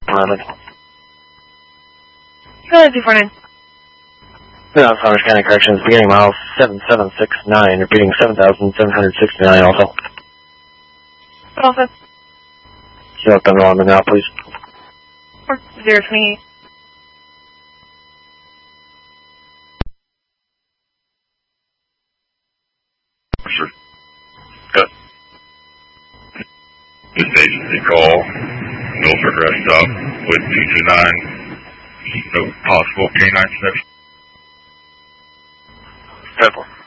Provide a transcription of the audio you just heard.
Mohammed. Go ahead, 249. No, Farmers County Corrections, beginning mile 7769, repeating 7,769 also. Also. Select Thunder Alarm now, please. 028. Sure. Good. This agency call, Milford Rest Stop with 229, no possible canine sniff. 10-4.